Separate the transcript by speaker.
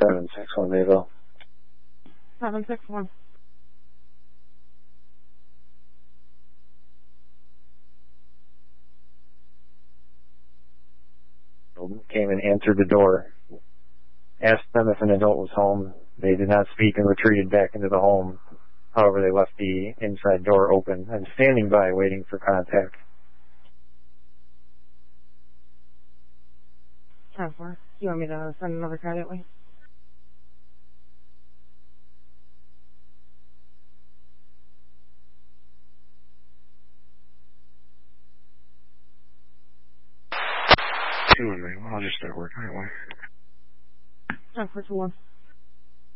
Speaker 1: 761 Mayville.
Speaker 2: 761.
Speaker 1: Came and answered the door. Asked them if an adult was home. They did not speak and retreated back into the home. However, they left the inside door open and standing by waiting for contact.
Speaker 2: 10-4. You want me to send another car that way?
Speaker 3: I'll just start working that way.
Speaker 2: 10-4 to 1.